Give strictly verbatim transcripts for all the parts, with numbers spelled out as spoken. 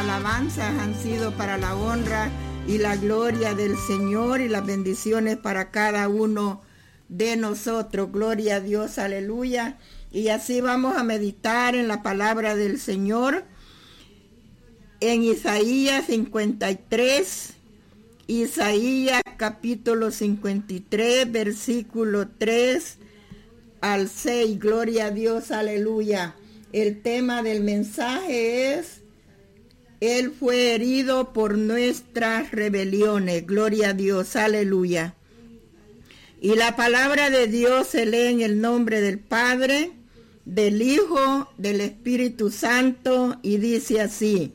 alabanzas han sido para la honra y la gloria del Señor, y las bendiciones para cada uno de nosotros. Gloria a Dios, aleluya. Y así vamos a meditar en la palabra del Señor en Isaías cincuenta y tres, Isaías capítulo cincuenta y tres, versículo tres al seis. Gloria a Dios, aleluya. El tema del mensaje es: Él fue herido por nuestras rebeliones. Gloria a Dios, aleluya. Y la palabra de Dios se lee en el nombre del Padre, del Hijo, del Espíritu Santo, y dice así: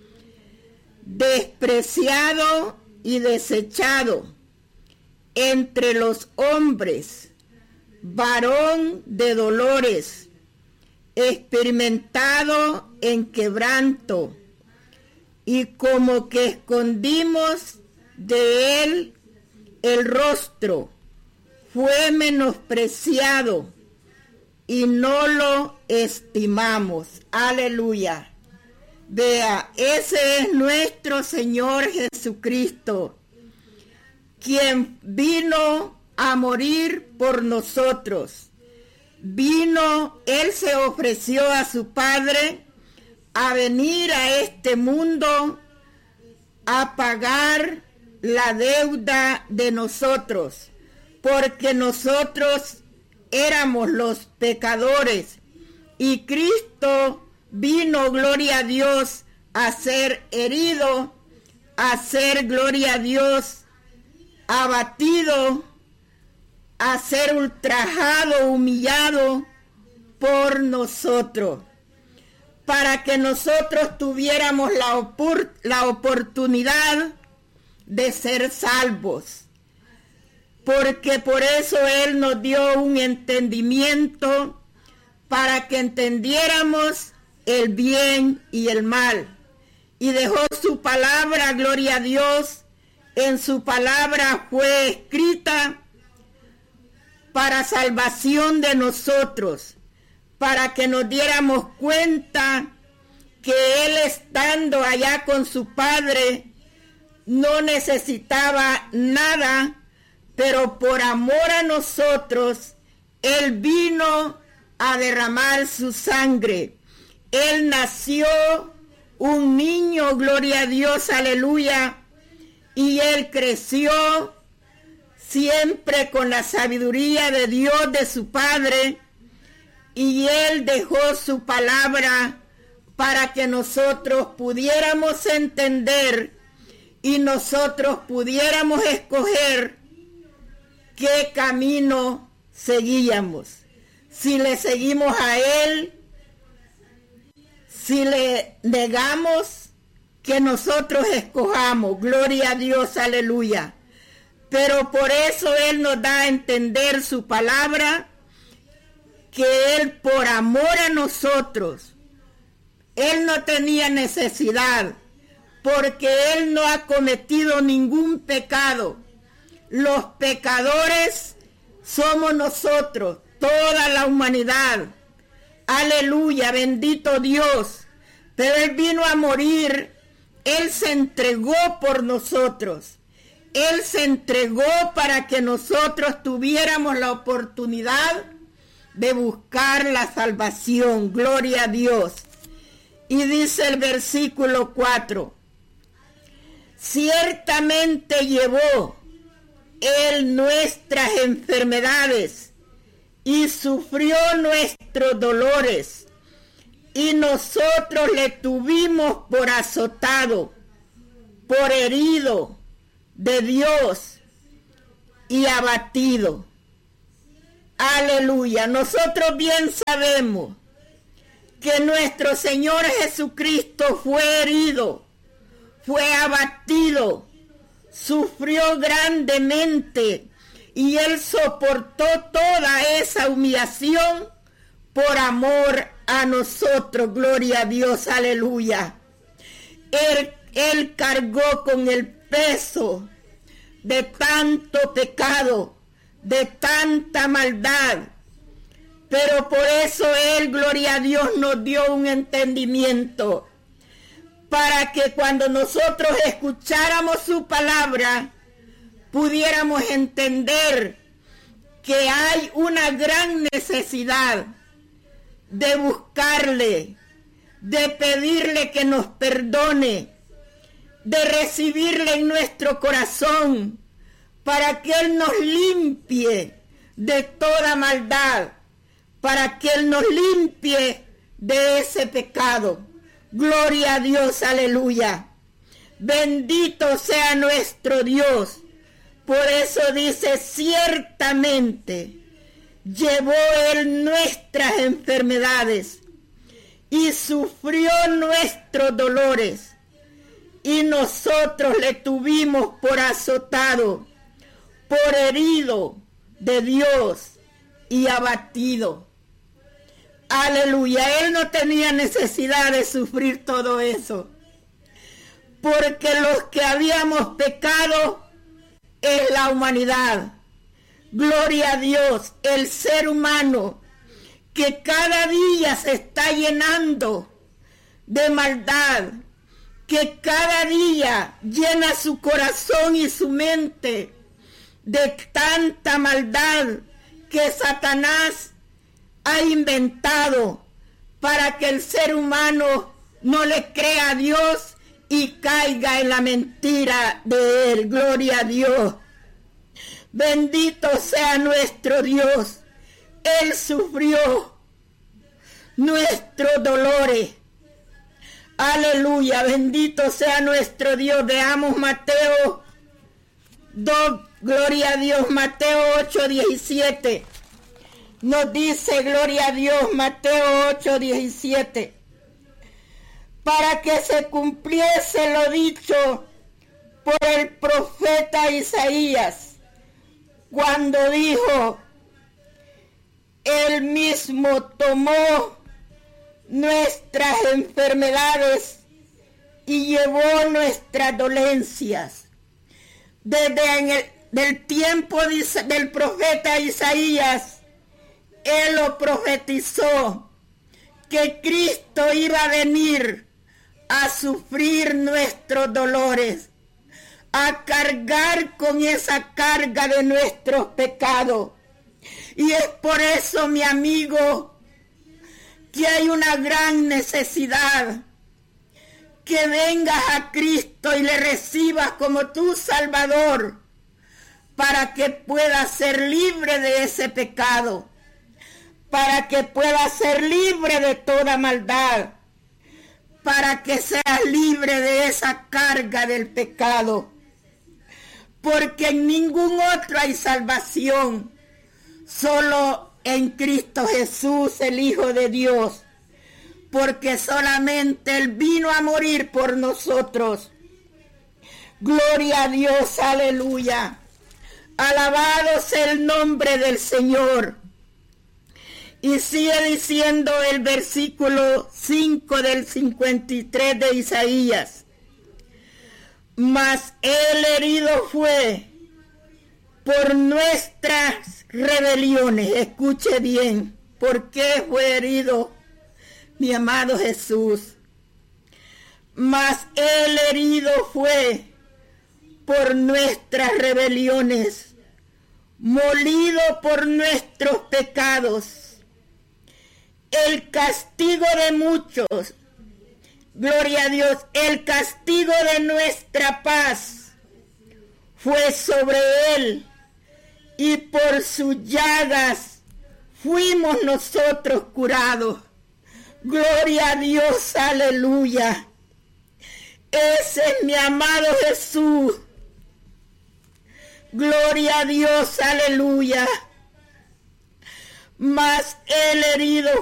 despreciado y desechado entre los hombres, varón de dolores, experimentado en quebranto, y como que escondimos de él el rostro, fue menospreciado y no lo estimamos. Aleluya. Vea, ese es nuestro Señor Jesucristo, quien vino a morir por nosotros. Vino, Él se ofreció a su Padre a venir a este mundo a pagar la deuda de nosotros, porque nosotros éramos los pecadores, y Cristo vino, gloria a Dios, a ser herido, a ser, gloria a Dios, abatido, a ser ultrajado, humillado por nosotros, para que nosotros tuviéramos la, opor- la oportunidad de ser salvos. Porque por eso Él nos dio un entendimiento para que entendiéramos el bien y el mal. Y dejó su palabra, gloria a Dios, en su palabra fue escrita para salvación de nosotros, para que nos diéramos cuenta que Él, estando allá con su Padre, no necesitaba nada, pero por amor a nosotros, Él vino a derramar su sangre. Él nació un niño, gloria a Dios, aleluya, y Él creció siempre con la sabiduría de Dios, de su Padre, y Él dejó su palabra para que nosotros pudiéramos entender y nosotros pudiéramos escoger qué camino seguíamos. Si le seguimos a Él, si le negamos, que nosotros escojamos. Gloria a Dios, aleluya. Pero por eso Él nos da a entender su palabra, que Él, por amor a nosotros, Él no tenía necesidad, porque Él no ha cometido ningún pecado. Los pecadores somos nosotros, toda la humanidad. Aleluya, bendito Dios. Pero Él vino a morir, Él se entregó por nosotros. Él se entregó para que nosotros tuviéramos la oportunidad de buscar la salvación. Gloria a Dios. Y dice el versículo cuatro: ciertamente llevó Él nuestras enfermedades y sufrió nuestros dolores, y nosotros le tuvimos por azotado, por herido de Dios y abatido. Aleluya. Nosotros bien sabemos que nuestro Señor Jesucristo fue herido, fue abatido, sufrió grandemente, y Él soportó toda esa humillación por amor a nosotros. Gloria a Dios, aleluya. Él, él cargó con el peso de tanto pecado, de tanta maldad, pero por eso Él, gloria a Dios, nos dio un entendimiento para que cuando nosotros escucháramos su palabra, pudiéramos entender que hay una gran necesidad de buscarle, de pedirle que nos perdone, de recibirle en nuestro corazón, para que Él nos limpie de toda maldad, para que Él nos limpie de ese pecado. Gloria a Dios, aleluya. Bendito sea nuestro Dios. Por eso dice, ciertamente llevó Él nuestras enfermedades y sufrió nuestros dolores, y nosotros le tuvimos por azotado, por herido de Dios y abatido. Aleluya, Él no tenía necesidad de sufrir todo eso, porque los que habíamos pecado es la humanidad. Gloria a Dios, el ser humano que cada día se está llenando de maldad, que cada día llena su corazón y su mente de tanta maldad que Satanás ha inventado para que el ser humano no le crea a Dios y caiga en la mentira de Él. Gloria a Dios. Bendito sea nuestro Dios. Él sufrió nuestros dolores. Aleluya, bendito sea nuestro Dios. Veamos Mateo dos, gloria a Dios, Mateo ocho, diecisiete. Nos dice, gloria a Dios, Mateo ocho, diecisiete. Para que se cumpliese lo dicho por el profeta Isaías, cuando dijo, Él mismo tomó nuestras enfermedades y llevó nuestras dolencias. Desde en el del tiempo de, del profeta Isaías, él lo profetizó, que Cristo iba a venir a sufrir nuestros dolores, a cargar con esa carga de nuestros pecados. Y es por eso, mi amigo, que hay una gran necesidad que vengas a Cristo y le recibas como tu Salvador, para que puedas ser libre de ese pecado, para que puedas ser libre de toda maldad, para que seas libre de esa carga del pecado, porque en ningún otro hay salvación, solo en Cristo Jesús, el Hijo de Dios, porque solamente Él vino a morir por nosotros. Gloria a Dios, aleluya. Alabado sea el nombre del Señor. Y sigue diciendo el versículo cinco del cincuenta y tres de Isaías. Mas Él herido fue por nuestras rebeliones. Escuche bien, ¿por qué fue herido, mi amado Jesús? Mas Él herido fue por nuestras rebeliones, molido por nuestros pecados. El castigo de muchos, gloria a Dios, el castigo de nuestra paz fue sobre Él, y por sus llagas fuimos nosotros curados. Gloria a Dios, aleluya. Ese es mi amado Jesús. Gloria a Dios, aleluya. Mas Él herido